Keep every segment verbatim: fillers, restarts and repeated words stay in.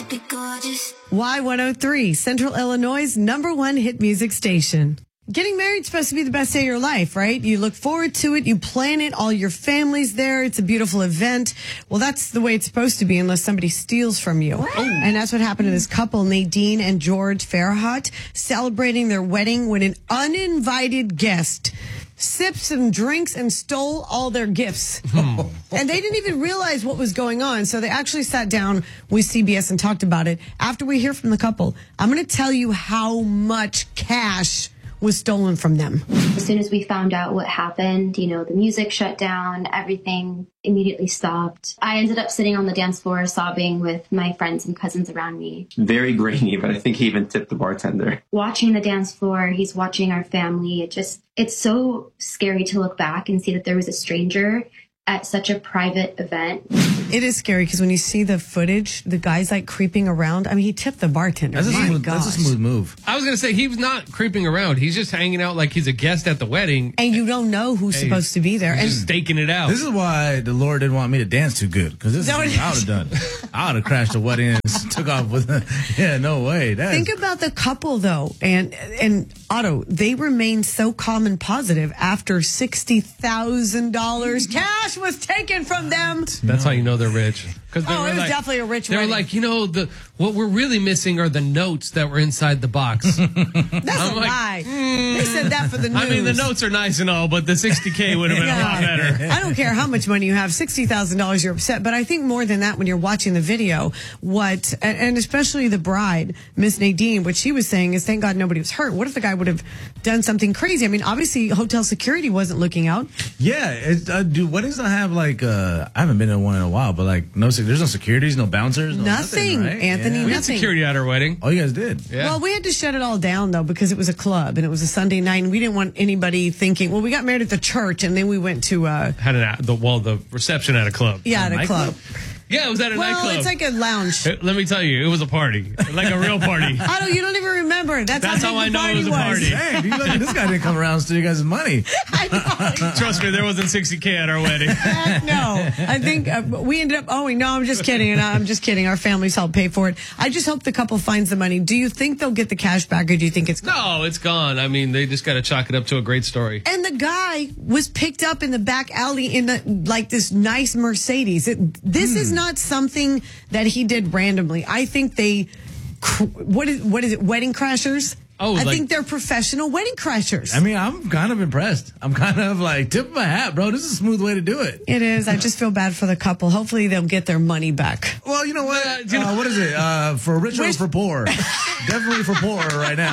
be gorgeous. Y one oh three, Central Illinois' number one hit music station. Getting married is supposed to be the best day of your life, right? You look forward to it. You plan it. All your family's there. It's a beautiful event. Well, that's the way it's supposed to be unless somebody steals from you. Oh. And that's what happened to this couple, Nadine and George Farhat, celebrating their wedding when an uninvited guest sipped some drinks and stole all their gifts. And they didn't even realize what was going on. So they actually sat down with C B S and talked about it. After we hear from the couple, I'm going to tell you how much cash was stolen from them. As soon as we found out what happened, you know, the music shut down, everything immediately stopped. I ended up sitting on the dance floor sobbing with my friends and cousins around me. Very grainy, but I think he even tipped the bartender. Watching the dance floor, he's watching our family. It just, it's so scary to look back and see that there was a stranger at such a private event. It is scary because when you see the footage, the guy's like creeping around. I mean, he tipped the bartender. That's a, My smooth, gosh. that's a smooth move. I was going to say, he was not creeping around. He's just hanging out like he's a guest at the wedding. And you don't know who's Hey, supposed to be there. He's And just staking it out. This is why the Lord didn't want me to dance too good. Because this is what I would have done. I would have crashed the wedding and took off with yeah, no way. That think is, about the couple, though, and and Otto, they remained so calm and positive after sixty thousand dollars cash was taken from them. That's how you know they're rich. Because Oh, it was definitely a rich They were wedding. like, you know, the what we're really missing are the notes that were inside the box. That's I'm a like, lie. They said that for the news. I mean, the notes are nice and all, but the sixty K would have been a lot better. I don't care how much money you have, sixty thousand dollars you're upset. But I think more than that, when you're watching the video, what, and, and especially the bride, Miss Nadine, what she was saying is, thank God nobody was hurt. What if the guy would have done something crazy? I mean, obviously, hotel security wasn't looking out. yeah, it, uh, do weddings don't have like, uh, I haven't been to one in a while, but like, no, there's no securities, no bouncers, no Nothing, nothing, right? Anthony, Yeah. We had nothing. security at our wedding. Oh, you guys did? Yeah. Well, we had to shut it all down, though, because it was a club and it was a Sunday night, and we didn't want anybody thinking, well, we got married at the church, and then we went to, uh, Had an the well the reception at a club. yeah, at a club. Yeah, it was at a Well, nightclub. it's like a lounge. Uh, Let me tell you, it was a party, like a real party. I don't, you don't even remember. That's, That's how, how big I the know it was a party. Hey, you lucky this guy didn't come around and steal you guys' money. I know. Trust me, there wasn't sixty K at our wedding. Heck no. I think uh, we ended up owing. No, I'm just kidding. And I'm just kidding. Our families helped pay for it. I just hope the couple finds the money. Do you think they'll get the cash back, or do you think it's gone? No, it's gone. I mean, they just got to chalk it up to a great story. And the guy was picked up in the back alley in the, like this nice Mercedes. It, this is not something that he did randomly. I think they, cr- what is what is it? Wedding crashers. Oh, I like- think they're professional wedding crashers. I mean, I'm kind of impressed. I'm kind of like, tip my hat, bro. This is a smooth way to do it. It is. I just feel bad for the couple. Hopefully they'll get their money back. Well, you know what? Uh, you know- Uh, what is it? Uh, for rich or Which- for poor? Definitely for poor right now.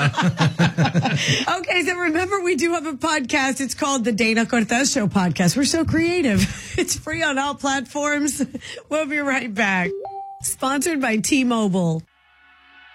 Okay, so remember we do have a podcast. It's called the Dana Cortez Show Podcast. We're so creative. It's free on all platforms. We'll be right back. Sponsored by T-Mobile.